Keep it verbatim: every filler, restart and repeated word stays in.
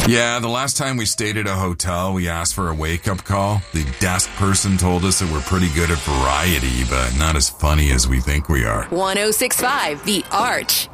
Yeah, the last time we stayed at a hotel, we asked for a wake-up call. The desk person told us that we're pretty good at variety, but not as funny as we think we are. one oh six point five The Arch.